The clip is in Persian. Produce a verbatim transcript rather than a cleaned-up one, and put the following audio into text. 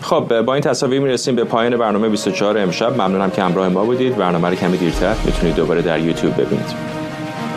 خب با این تصاویر میرسیم به پایان برنامه بیست و چهار امشب. ممنونم که همراه ما بودید. برنامه رو کمی دیرتر میتونید دوباره در یوتیوب ببینید.